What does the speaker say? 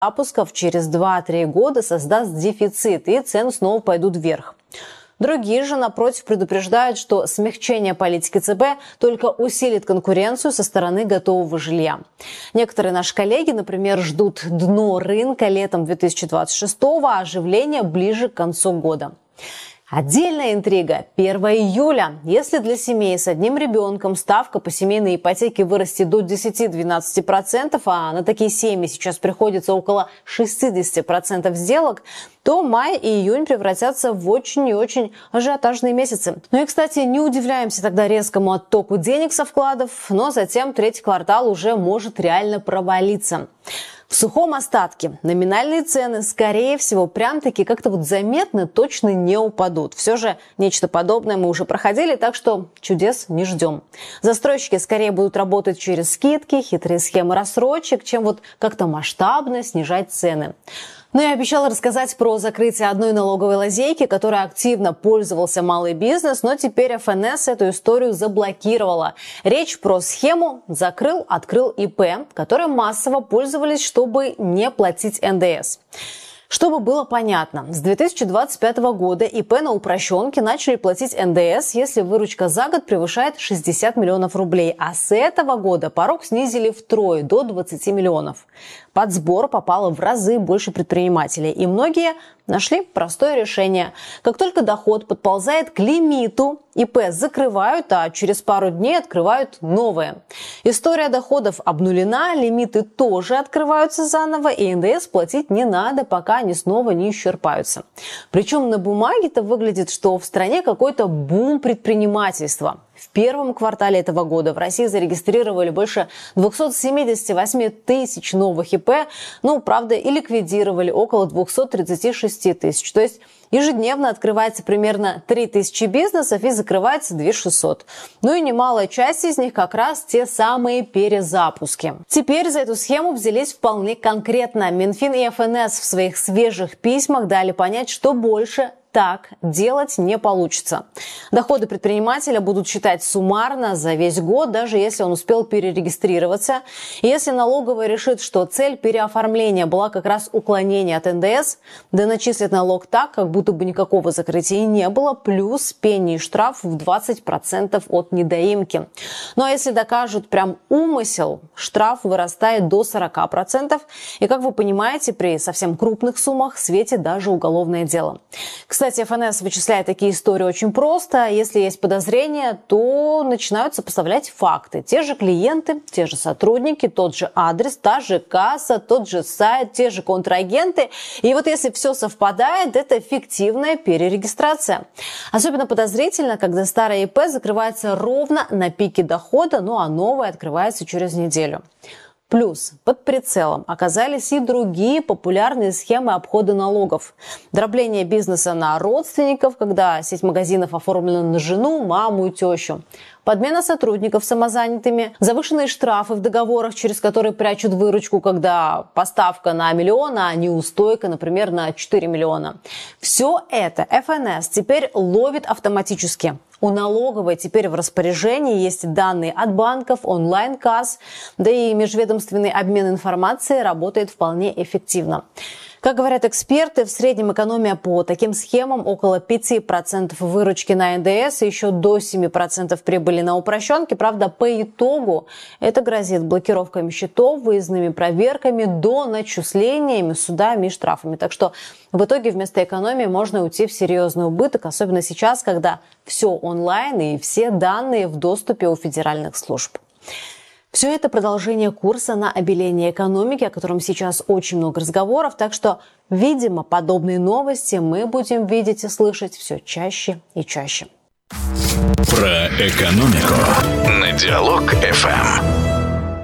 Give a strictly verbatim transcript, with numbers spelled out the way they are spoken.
запусков через два-три года создаст дефицит, и цены снова пойдут вверх. Другие же, напротив, предупреждают, что смягчение политики ЦБ только усилит конкуренцию со стороны готового жилья. Некоторые наши коллеги, например, ждут дно рынка летом две тысячи двадцать шестого, а оживление ближе к концу года. Отдельная интрига – первого июля. Если для семей с одним ребенком ставка по семейной ипотеке вырастет до десяти-двенадцати процентов, а на такие семьи сейчас приходится около шестидесяти процентов сделок, то май и июнь превратятся в очень и очень ажиотажные месяцы. Ну и, кстати, не удивляемся тогда резкому оттоку денег со вкладов, но затем третий квартал уже может реально провалиться. В сухом остатке номинальные цены, скорее всего, прям-таки как-то вот заметно точно не упадут. Все же нечто подобное мы уже проходили, так что чудес не ждем. Застройщики скорее будут работать через скидки, хитрые схемы рассрочек, чем вот как-то масштабно снижать цены. Ну и обещала рассказать про закрытие одной налоговой лазейки, которой активно пользовался малый бизнес, но теперь эф эн эс эту историю заблокировала. Речь про схему «закрыл, открыл ИП», которой массово пользовались, чтобы не платить эн дэ эс. Чтобы было понятно, с две тысячи двадцать пятого года ИП на упрощенке начали платить эн дэ эс, если выручка за год превышает шестьдесят миллионов рублей, а с этого года порог снизили втрое, до двадцати миллионов. Под сбор попало в разы больше предпринимателей, и многие нашли простое решение. Как только доход подползает к лимиту, ИП закрывают, а через пару дней открывают новые. История доходов обнулена, лимиты тоже открываются заново, и эн дэ эс платить не надо, пока они снова не исчерпаются. Причем на бумаге-то выглядит, что в стране какой-то бум предпринимательства. В первом квартале этого года в России зарегистрировали больше двухсот семидесяти восьми тысяч новых ИП, ну, правда, и ликвидировали около двухсот тридцати шести тысяч. То есть ежедневно открывается примерно три тысячи бизнесов и закрывается две тысячи шестьсот. Ну и немалая часть из них как раз те самые перезапуски. Теперь за эту схему взялись вполне конкретно. Минфин и эф эн эс в своих свежих письмах дали понять, что больше так делать не получится. Доходы предпринимателя будут считать суммарно за весь год, даже если он успел перерегистрироваться. И если налоговая решит, что цель переоформления была как раз уклонение от эн дэ эс, да начислят налог так, как будто бы никакого закрытия и не было, плюс пени и штраф в двадцать процентов от недоимки. Ну а если докажут прям умысел, штраф вырастает до сорока процентов. И, как вы понимаете, при совсем крупных суммах светит даже уголовное дело. Кстати, эф эн эс вычисляет такие истории очень просто. Если есть подозрения, то начинают сопоставлять факты. Те же клиенты, те же сотрудники, тот же адрес, та же касса, тот же сайт, те же контрагенты. И вот если все совпадает, это фиктивная перерегистрация. Особенно подозрительно, когда старое ИП закрывается ровно на пике дохода, ну а новое открывается через неделю. Плюс под прицелом оказались и другие популярные схемы обхода налогов. Дробление бизнеса на родственников, когда сеть магазинов оформлена на жену, маму и тещу. Подмена сотрудников самозанятыми, завышенные штрафы в договорах, через которые прячут выручку, когда поставка на миллион, а неустойка, например, на четыре миллиона. Все это эф эн эс теперь ловит автоматически. У налоговой теперь в распоряжении есть данные от банков, онлайн-касс, да и межведомственный обмен информацией работает вполне эффективно. Как говорят эксперты, в среднем экономия по таким схемам около пяти процентов выручки на эн дэ эс и еще до семи процентов прибыли на упрощенке. Правда, по итогу это грозит блокировками счетов, выездными проверками, до начислениями, судами и штрафами. Так что в итоге вместо экономии можно уйти в серьезный убыток, особенно сейчас, когда все онлайн и все данные в доступе у федеральных служб. Все это продолжение курса на обеление экономики, о котором сейчас очень много разговоров, так что, видимо, подобные новости мы будем видеть и слышать все чаще и чаще. Про экономику на Диалог эф эм.